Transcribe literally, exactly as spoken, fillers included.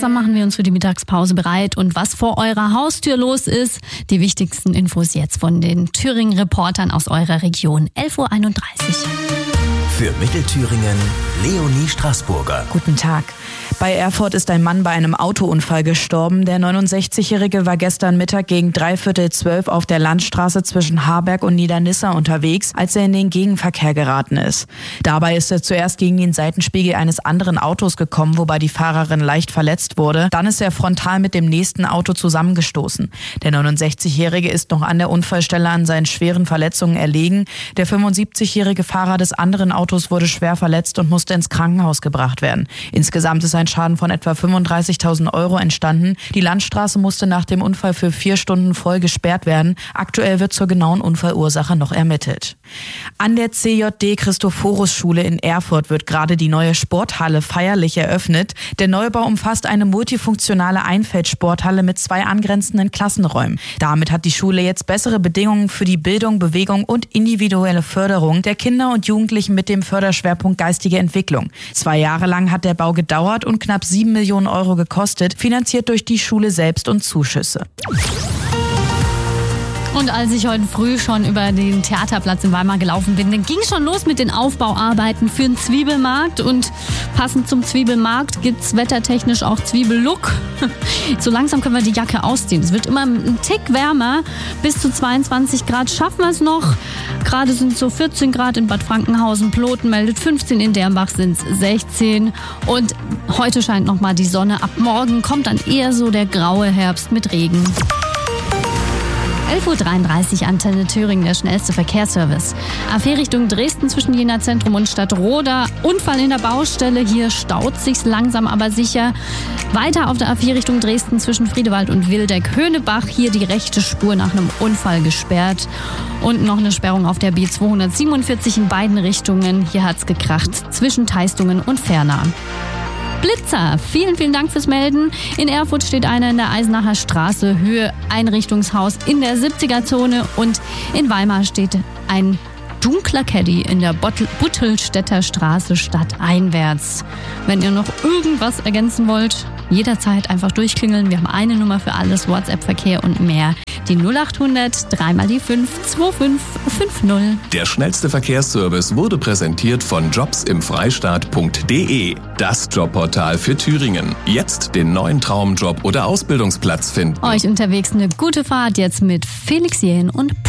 langsam machen wir uns für die Mittagspause bereit. Und was vor eurer Haustür los ist, die wichtigsten Infos jetzt von den Thüringen-Reportern aus eurer Region. elf Uhr einunddreißig. Für Mittelthüringen, Leonie Straßburger. Guten Tag. Bei Erfurt ist ein Mann bei einem Autounfall gestorben. Der neunundsechzigjährige war gestern Mittag gegen dreiviertel zwölf auf der Landstraße zwischen Harberg und Niedernissa unterwegs, als er in den Gegenverkehr geraten ist. Dabei ist er zuerst gegen den Seitenspiegel eines anderen Autos gekommen, wobei die Fahrerin leicht verletzt wurde. Dann ist er frontal mit dem nächsten Auto zusammengestoßen. Der neunundsechzigjährige ist noch an der Unfallstelle an seinen schweren Verletzungen erlegen. Der fünfundsiebzigjährige Fahrer des anderen Autos wurde schwer verletzt und musste ins Krankenhaus gebracht werden. Insgesamt ist ein Schaden von etwa fünfunddreißigtausend Euro entstanden. Die Landstraße musste nach dem Unfall für vier Stunden voll gesperrt werden. Aktuell wird zur genauen Unfallursache noch ermittelt. An der C J D-Christophorus-Schule in Erfurt wird gerade die neue Sporthalle feierlich eröffnet. Der Neubau umfasst eine multifunktionale Einfeldsporthalle mit zwei angrenzenden Klassenräumen. Damit hat die Schule jetzt bessere Bedingungen für die Bildung, Bewegung und individuelle Förderung der Kinder und Jugendlichen mit dem Förderschwerpunkt geistige Entwicklung. Zwei Jahre lang hat der Bau gedauert und knapp sieben Millionen Euro gekostet, finanziert durch die Schule selbst und Zuschüsse. Und als ich heute früh schon über den Theaterplatz in Weimar gelaufen bin, dann ging es schon los mit den Aufbauarbeiten für den Zwiebelmarkt. Und passend zum Zwiebelmarkt gibt es wettertechnisch auch Zwiebellook. So langsam können wir die Jacke ausziehen. Es wird immer ein Tick wärmer. Bis zu zweiundzwanzig Grad schaffen wir es noch. Gerade sind es so vierzehn Grad in Bad Frankenhausen. Ploten meldet fünfzehn, in Dernbach sind es sechzehn. Und heute scheint noch mal die Sonne. Ab morgen kommt dann eher so der graue Herbst mit Regen. elf Uhr dreiunddreißig, Antenne Thüringen, der schnellste Verkehrsservice. A vier Richtung Dresden zwischen Jena Zentrum und Stadtroda. Unfall in der Baustelle, hier staut sich's langsam aber sicher. Weiter auf der A vier Richtung Dresden zwischen Friedewald und Wildeck-Höhnebach. Hier die rechte Spur nach einem Unfall gesperrt. Und noch eine Sperrung auf der B zweihundertsiebenundvierzig in beiden Richtungen. Hier hat's gekracht zwischen Teistungen und Fernah. Blitzer, vielen, vielen Dank fürs Melden. In Erfurt steht einer in der Eisenacher Straße, Höhe Einrichtungshaus in der siebziger-Zone. Und in Weimar steht ein dunkler Caddy in der Buttelstädter Straße stadteinwärts. Wenn ihr noch irgendwas ergänzen wollt, jederzeit einfach durchklingeln. Wir haben eine Nummer für alles, WhatsApp-Verkehr und mehr. Die null achthundert, dreimal die fünf, zwei fünf fünf null. Der schnellste Verkehrsservice wurde präsentiert von jobs im freistaat punkt de. Das Jobportal für Thüringen. Jetzt den neuen Traumjob oder Ausbildungsplatz finden. Euch unterwegs eine gute Fahrt jetzt mit Felix Jähn und